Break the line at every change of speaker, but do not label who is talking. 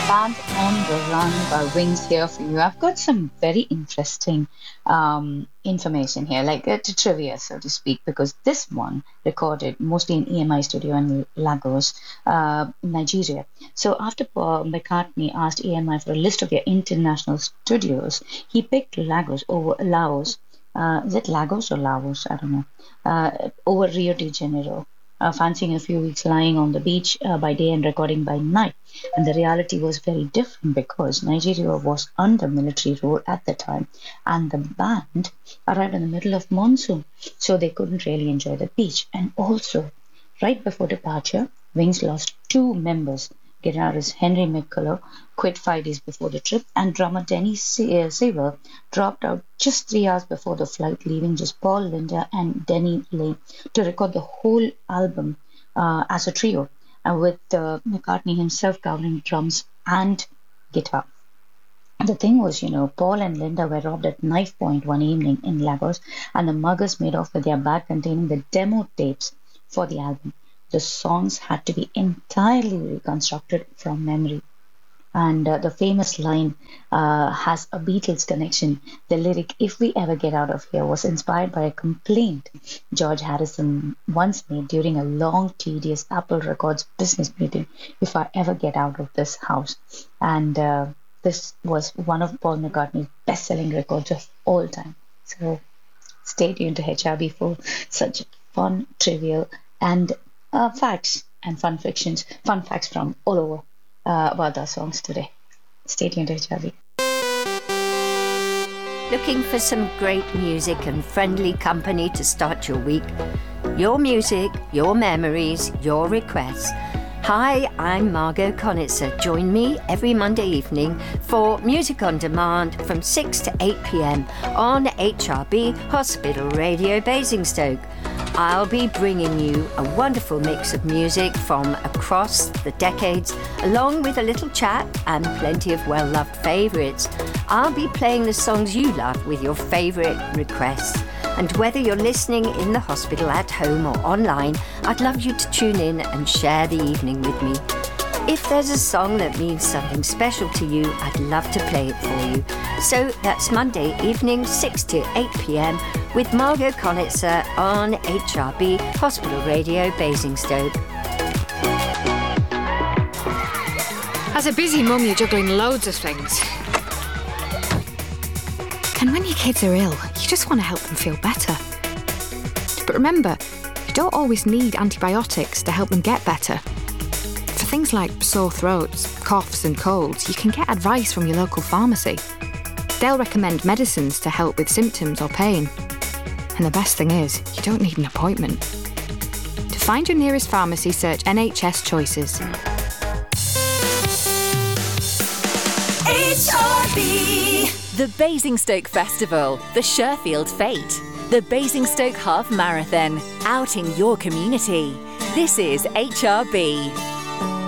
Band on the Run by Wings here for you. I've got some very interesting information here, like trivia, so to speak, because this one recorded mostly in EMI studio in Lagos, Nigeria. So after Paul McCartney asked EMI for a list of their international studios, he picked Lagos over Laos. Is it Lagos or Laos? I don't know. Over Rio de Janeiro. Fancying a few weeks lying on the beach by day and recording by night. And the reality was very different because Nigeria was under military rule at the time, and the band arrived in the middle of monsoon, so they couldn't really enjoy the beach. And also, right before departure, Wings lost two members. Guitarist Henry McCullough quit 5 days before the trip, and drummer Denny Sewell dropped out just 3 hours before the flight, leaving just Paul, Linda, and Denny Lane to record the whole album as a trio, with McCartney himself covering drums and guitar. The thing was, Paul and Linda were robbed at knife point one evening in Lagos, and the muggers made off with their bag containing the demo tapes for the album. The songs had to be entirely reconstructed from memory. And the famous line has a Beatles connection. The lyric, "If we ever get out of here," was inspired by a complaint George Harrison once made during a long, tedious Apple Records business meeting. "If I ever get out of this house." And this was one of Paul McCartney's best-selling records of all time. So stay tuned to HRB for such fun, trivial, and facts and fun facts from all over about our songs today. Stay tuned to HRV.
Looking for some great music and friendly company to start your week? Your music, your memories, your requests. Hi, I'm Margot Conitzer. Join me every Monday evening for Music on Demand from 6 to 8 p.m. on HRB Hospital Radio Basingstoke. I'll be bringing you a wonderful mix of music from across the decades, along with a little chat and plenty of well-loved favourites. I'll be playing the songs you love with your favourite requests. And whether you're listening in the hospital, at home or online, I'd love you to tune in and share the evening with me. If there's a song that means something special to you, I'd love to play it for you. So that's Monday evening, 6 to 8 p.m. with Margot Conitzer on HRB Hospital Radio Basingstoke.
As a busy mum, you're juggling loads of things. And when your kids are ill, you just want to help them feel better. But remember, you don't always need antibiotics to help them get better. For things like sore throats, coughs and colds, you can get advice from your local pharmacy. They'll recommend medicines to help with symptoms or pain. And the best thing is, you don't need an appointment. To find your nearest pharmacy, search NHS Choices.
HRB. The Basingstoke Festival, the Sherfield Fete, the Basingstoke Half Marathon, out in your community. This is HRB.